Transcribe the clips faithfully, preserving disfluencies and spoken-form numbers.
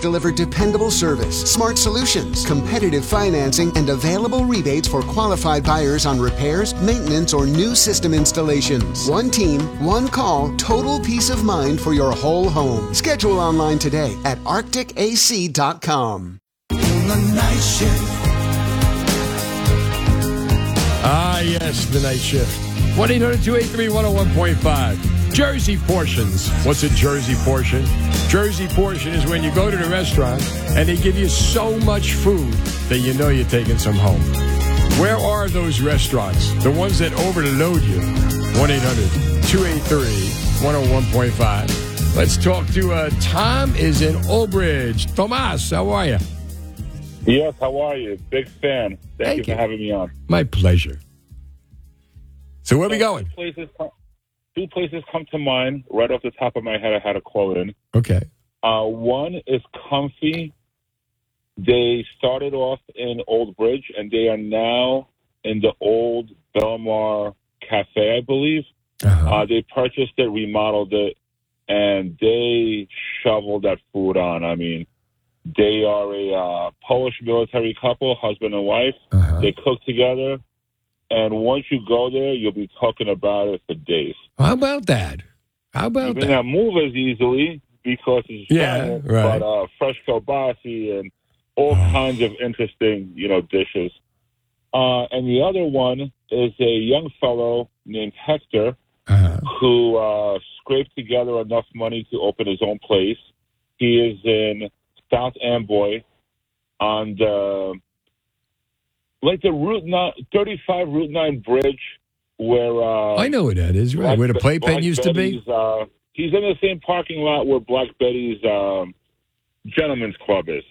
deliver dependable service, smart solutions, competitive financing, and available rebates for qualified buyers on repairs, maintenance, or new system installations. One team, one call, total peace of mind for your whole home. Schedule online today at arctic a c dot com. The night shift. Ah, yes, the night shift. one eight hundred two eight three one oh one point five. Jersey portions. What's a Jersey portion? Jersey portion is when you go to the restaurant and they give you so much food that you know you're taking some home. Where are those restaurants? The ones that overload you. one eight hundred two eight three one oh one point five. Let's talk to uh, Tom is in Old Bridge. Tomas, how are you? Yes, how are you? Big fan. Thank, Thank you for you. having me on. My pleasure. So where are we going? Two places, two places come to mind right off the top of my head. I had to call in. Okay. Uh, one is Comfy. They started off in Old Bridge, and they are now in the old Belmar Cafe, I believe. Uh-huh. Uh, they purchased it, remodeled it, and they shoveled that food on. I mean, they are a uh, Polish military couple, husband and wife. Uh-huh. They cook together. And once you go there, you'll be talking about it for days. How about that? How about You may that? not move as easily because it's Yeah, silent, right. but uh, fresh kielbasi and all kinds of interesting, you know, dishes. Uh, and the other one is a young fellow named Hector Uh-huh. who uh, scraped together enough money to open his own place. He is in South Amboy on the... like the Route nine, thirty-five Route nine bridge where... Uh, I know where that is, right? Black, Where the playpen Black used to be? Betty's, uh, he's in the same parking lot where Black Betty's um, Gentlemen's Club is.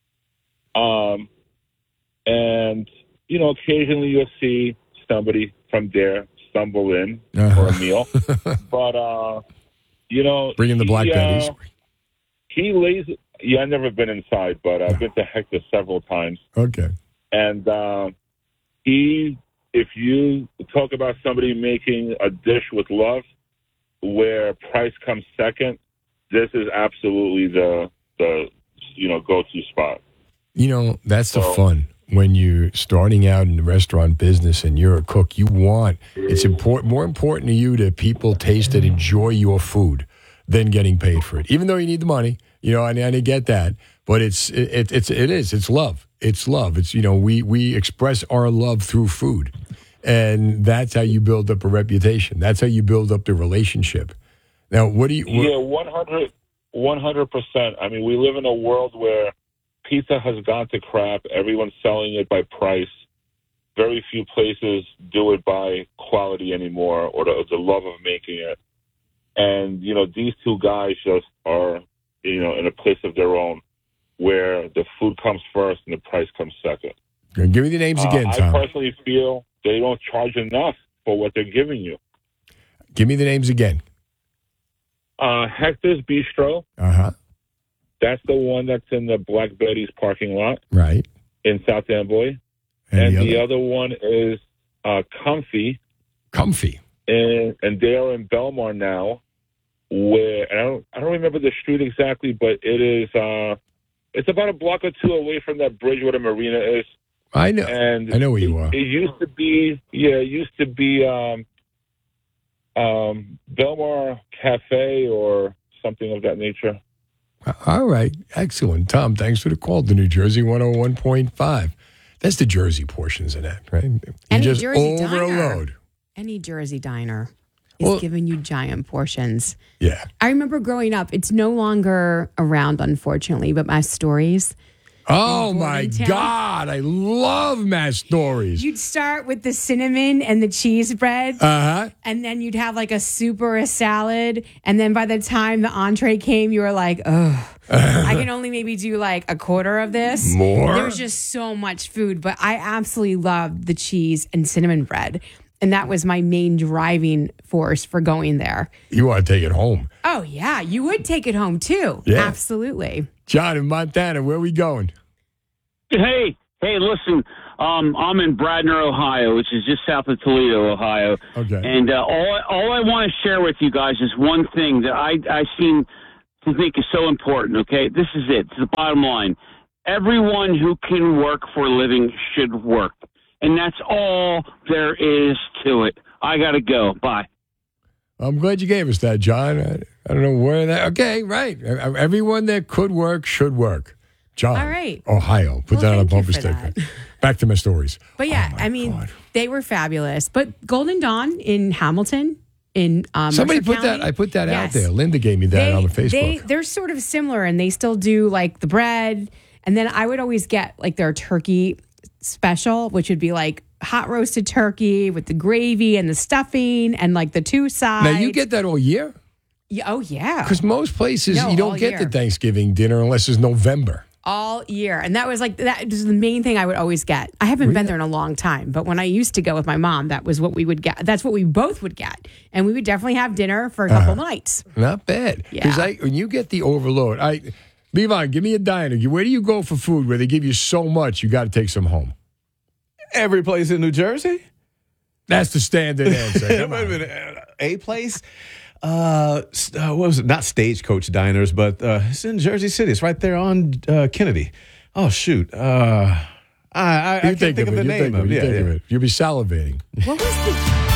Um, and, you know, occasionally you'll see somebody from there stumble in Uh-huh. for a meal. But, uh, you know... Bring in the Black he, Betties. Uh, he lays... Yeah, I've never been inside, but I've been to Hector several times. Okay. And uh, he, if you talk about somebody making a dish with love, where price comes second, this is absolutely the the you know go-to spot. You know, that's the So- fun. When you're starting out in the restaurant business and you're a cook, you want, it's important, more important to you that people taste and enjoy your food than getting paid for it. Even though you need the money, you know, and, and I get that. But it's, it, it's, it is, it's love. It's love. It's, you know, we, we express our love through food. And that's how you build up a reputation. That's how you build up the relationship. Now, what do you... What, Yeah, one hundred, one hundred percent. I mean, we live in a world where pizza has gone to crap. Everyone's selling it by price. Very few places do it by quality anymore or the, the love of making it. And, you know, these two guys just are, you know, in a place of their own where the food comes first and the price comes second. give me the names Uh, again, I Tom. personally feel they don't charge enough for what they're giving you. Give me the names again. Uh, Hector's Bistro, Uh-huh. that's the one that's in the Black Betty's parking lot Right. in South Amboy. And, And, the, the, other? other? one is uh, Comfy, Comfy. and, and they are in Belmar now, where and I don't I don't remember the street exactly, but it is uh, it's about a block or two away from that bridge where the marina is. I know. And I know where you are. It, it used to be, yeah, it used to be um, um, Belmar Cafe or something of that nature. All right. Excellent. Tom, thanks for the call to New Jersey one oh one point five. That's the Jersey portions of that, right? You Any just Jersey overload. diner. Any Jersey diner is Well- giving you giant portions. Yeah. I remember growing up, it's no longer around, unfortunately, but my stories. Oh, my Bordentown. God. I love Mass Stories. You'd start with the cinnamon and the cheese bread, Uh-huh. and then you'd have like a soup or a salad. And then by the time the entree came, you were like, oh, I can only maybe do like a quarter of this. More? There was just so much food, but I absolutely loved the cheese and cinnamon bread. And that was my main driving force for going there. You want to take it home. Oh, yeah. You would take it home too. Yeah. Absolutely. John in Montana, where are we going? Hey, hey, listen, um, I'm in Bradner, Ohio, which is just south of Toledo, Ohio. Okay. And uh, all, all I want to share with you guys is one thing that I, I seen to think is so important, okay? This is it. It's the bottom line. Everyone who can work for a living should work. And that's all there is to it. I got to go. Bye. I'm glad you gave us that, John. I, I don't know where that. Okay, right. Everyone that could work should work. John. All right. Ohio. Put Well, that on a thank you bumper for sticker. that. Back to my stories. But yeah, Oh, my I mean, God. they were fabulous. But Golden Dawn in Hamilton, in um, Somebody Mercer put that. County, I put that yes. out there. Linda gave me that They, on the Facebook. they, they're sort of similar, and they still do like the bread. And then I would always get like their turkey special, which would be like hot roasted turkey with the gravy and the stuffing and like the two sides. now you get that all year Yeah, oh yeah, because most places No, you don't all get year. the Thanksgiving dinner unless it's November. all year. And that was like that was the main thing I would always get. I haven't been there in a long time, but when I used to go with my mom, that was what we would get. That's what we both would get, and we would definitely have dinner for a couple Uh-huh. nights. Not bad. Because Yeah. I when you get the overload, I Levon, give me a diner. Where do you go for food where they give you so much you got to take some home? Every place in New Jersey? That's the standard answer. Come Wait a on. minute. A place? Uh, s- uh, what was it? Not Stagecoach Diners, but uh, it's in Jersey City. It's right there on uh, Kennedy. Oh, shoot. Uh, I, I, I You can't think, think of, of it. the You name think of of it. it. You Yeah, think of yeah. it. You'll be salivating. What was the?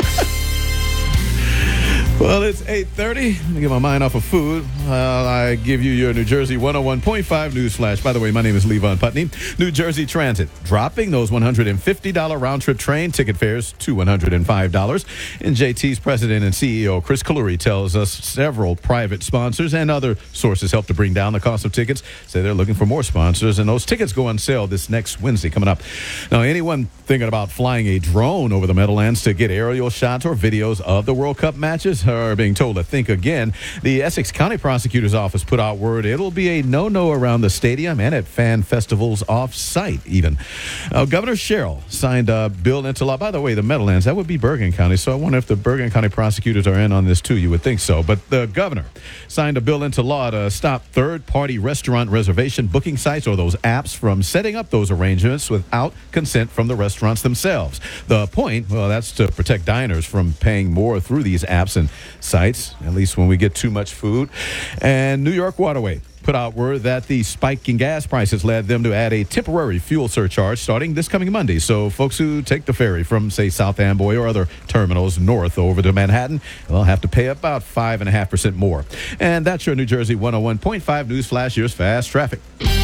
Well, it's eight thirty. Let me get my mind off of food while I give you your New Jersey one oh one point five news flash. By the way, my name is Levon Putney. New Jersey Transit dropping those one hundred fifty dollars round-trip train ticket fares to one hundred five dollars. And J T's president and C E O, Chris Kaluri, tells us several private sponsors and other sources help to bring down the cost of tickets. Say they're looking for more sponsors, and those tickets go on sale this next Wednesday coming up. Now, anyone thinking about flying a drone over the Meadowlands to get aerial shots or videos of the World Cup matches are being told to think again. The Essex County Prosecutor's Office put out word it'll be a no-no around the stadium and at fan festivals off-site even. Uh, Governor Sherrill signed a bill into law. By the way, the Meadowlands, that would be Bergen County, so I wonder if the Bergen County prosecutors are in on this too. You would think so. But the governor signed a bill into law to stop third-party restaurant reservation booking sites or those apps from setting up those arrangements without consent from the restaurants themselves. The point, well, that's to protect diners from paying more through these apps and sites, at least when we get too much food. And New York Waterway put out word that the spike in gas prices led them to add a temporary fuel surcharge starting this coming Monday. So folks who take the ferry from, say, South Amboy or other terminals north over to Manhattan will have to pay about five point five percent more. And that's your New Jersey one oh one point five News Flash. Here's fast traffic.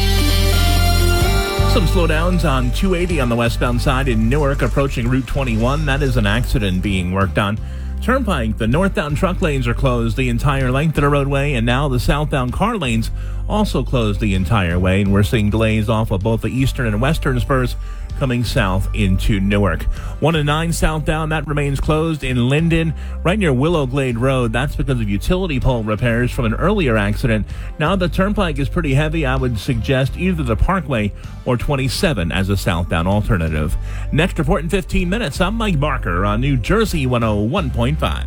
Some slowdowns on two eighty on the westbound side in Newark approaching Route twenty-one. That is an accident being worked on. Turnpike, the northbound truck lanes are closed the entire length of the roadway, and now the southbound car lanes also closed the entire way, and we're seeing delays off of both the eastern and western spurs coming south into Newark. one and nine southbound, that remains closed in Linden, right near Willow Glade Road. That's because of utility pole repairs from an earlier accident. Now the turnpike is pretty heavy. I would suggest either the Parkway or twenty-seven as a southbound alternative. Next report in fifteen minutes. I'm Mike Barker on New Jersey one oh one point five.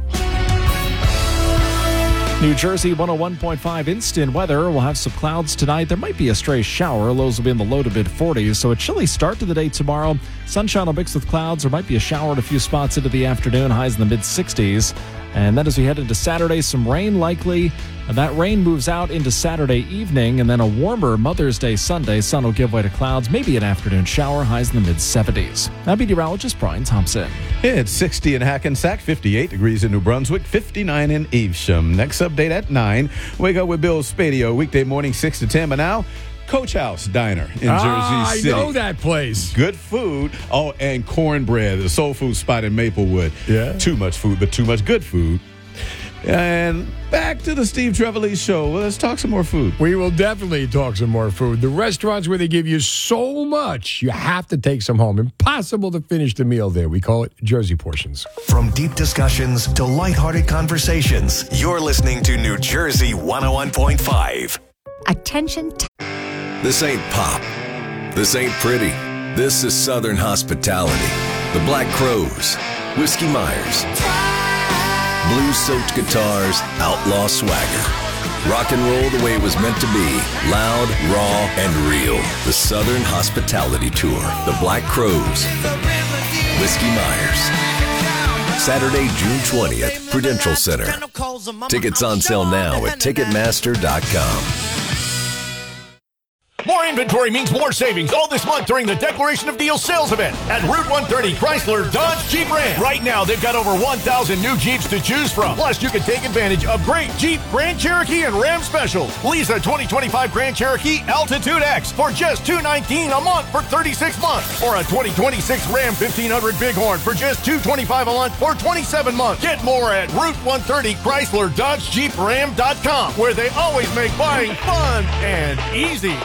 New Jersey one oh one point five instant weather. We'll have some clouds tonight. There might be a stray shower. Lows will be in the low to mid forties. So a chilly start to the day tomorrow. Sunshine will mix with clouds. There might be a shower at a few spots into the afternoon. Highs in the mid sixties. And then as we head into Saturday, some rain likely. And that rain moves out into Saturday evening. And then a warmer Mother's Day Sunday. Sun will give way to clouds. Maybe an afternoon shower. Highs in the mid seventies. I'm meteorologist Brian Thompson. It's sixty in Hackensack, fifty-eight degrees in New Brunswick, fifty-nine in Evesham. Next update at nine. Wake up with Bill Spadio, weekday morning six to ten. But now, Coach House Diner in Ah, Jersey City. I know that place. Good food. Oh, and cornbread, the soul food spot in Maplewood. Yeah. Too much food, but too much good food. And back to the Steve Trevelise show. Well, let's talk some more food. We will definitely talk some more food. The restaurants where they give you so much, you have to take some home. Impossible to finish the meal there. We call it Jersey portions. From deep discussions to lighthearted conversations, you're listening to New Jersey one oh one point five. Attention. T- This ain't pop. This ain't pretty. This is Southern hospitality. The Black Crows, Whiskey Myers, blues-soaked guitars, outlaw swagger. Rock and roll the way it was meant to be. Loud, raw, and real. The Southern Hospitality Tour. The Black Crows, Whiskey Myers. Saturday, June twentieth. Prudential Center. Tickets on sale now at Ticketmaster dot com. More inventory means more savings all this month during the Declaration of Deals sales event at Route one thirty Chrysler Dodge Jeep Ram. Right now, they've got over one thousand new Jeeps to choose from. Plus, you can take advantage of great Jeep, Grand Cherokee, and Ram specials. Lease a twenty twenty-five Grand Cherokee Altitude X for just two hundred nineteen dollars a month for thirty-six months. Or a twenty twenty-six Ram fifteen hundred Bighorn for just two hundred twenty-five dollars a month for twenty-seven months. Get more at Route one thirty Chrysler Dodge Jeep Ram dot com, where they always make buying fun and easy.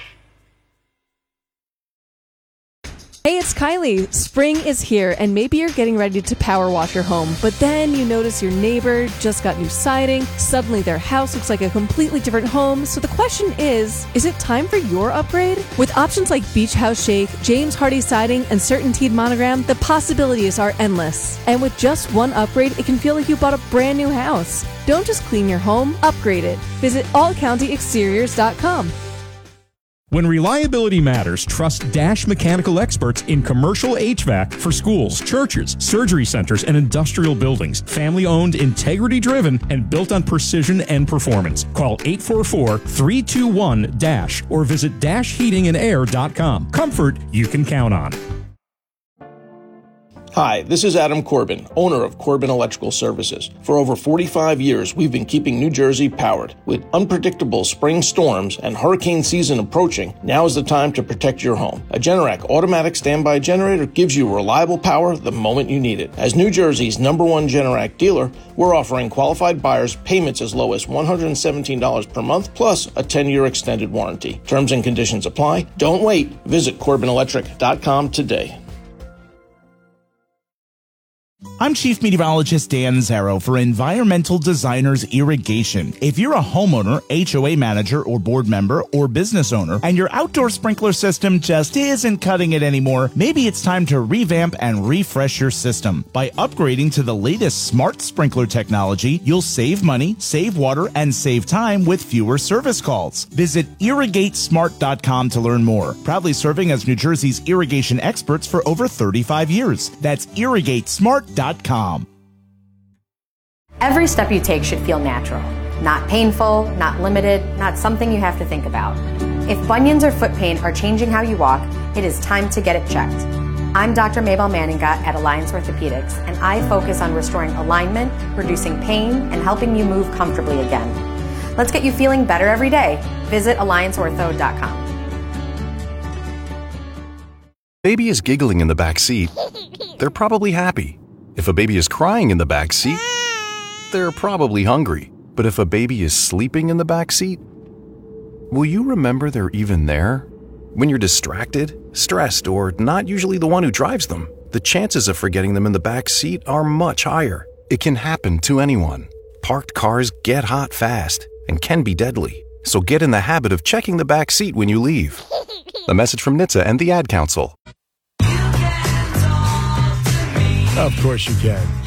Hey, it's Kylie. Spring is here, and maybe you're getting ready to power wash your home, but then you notice your neighbor just got new siding. Suddenly their house looks like a completely different home. So the question is, is it time for your upgrade? With options like Beach House Shake, James Hardie Siding, and CertainTeed Monogram, the possibilities are endless. And with just one upgrade, it can feel like you bought a brand new house. Don't just clean your home, upgrade it. Visit all county exteriors dot com. When reliability matters, trust Dash Mechanical experts in commercial H V A C for schools, churches, surgery centers, and industrial buildings. Family-owned, integrity-driven, and built on precision and performance. Call eight four four, three two one, DASH or visit dash heating and air dot com. Comfort you can count on. Hi, this is Adam Corbin, owner of Corbin Electrical Services. For over forty-five years, we've been keeping New Jersey powered. With unpredictable spring storms and hurricane season approaching, now is the time to protect your home. A Generac automatic standby generator gives you reliable power the moment you need it. As New Jersey's number one Generac dealer, we're offering qualified buyers payments as low as one hundred seventeen dollars per month, plus a ten-year extended warranty. Terms and conditions apply. Don't wait. Visit Corbin Electric dot com today. I'm Chief Meteorologist Dan Zarrow for Environmental Designers Irrigation. If you're a homeowner, H O A manager, or board member, or business owner, and your outdoor sprinkler system just isn't cutting it anymore, maybe it's time to revamp and refresh your system. By upgrading to the latest smart sprinkler technology, you'll save money, save water, and save time with fewer service calls. Visit irrigate smart dot com to learn more. Proudly serving as New Jersey's irrigation experts for over thirty-five years. That's irrigate smart dot com. Every step you take should feel natural, not painful, not limited, not something you have to think about. If bunions or foot pain are changing how you walk, it is time to get it checked. I'm Doctor Mabel Manninga at Alliance Orthopedics, and I focus on restoring alignment, reducing pain, and helping you move comfortably again. Let's get you feeling better every day. Visit alliance ortho dot com. Baby is giggling in the back seat. They're probably happy. If a baby is crying in the back seat, they're probably hungry. But if a baby is sleeping in the back seat, will you remember they're even there? When you're distracted, stressed, or not usually the one who drives them, the chances of forgetting them in the back seat are much higher. It can happen to anyone. Parked cars get hot fast and can be deadly. So get in the habit of checking the back seat when you leave. A message from N H T S A and the Ad Council. Of course you can.